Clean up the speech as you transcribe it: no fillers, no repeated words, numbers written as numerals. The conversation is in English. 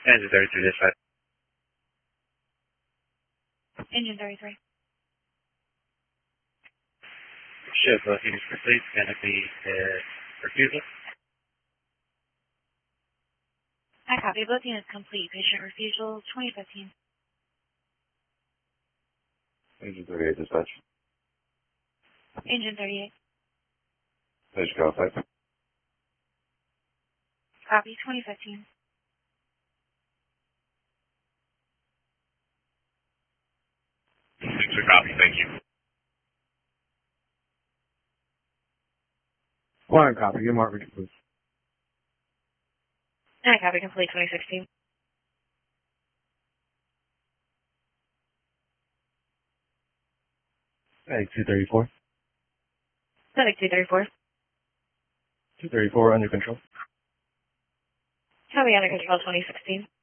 Engine 33 dispatch. Engine 33. Ship booking is complete. Going to be refusal. I copy. Booking is complete. Patient refusal 2015. Engine 38 dispatch. Engine 38. Patient contact. Copy 2015. Thanks for copy. Thank you. One copy. Get Mark Richard, please. I copy. Complete 2016. Hey, 234. Static 234. 234 under control. Copy under control 2016.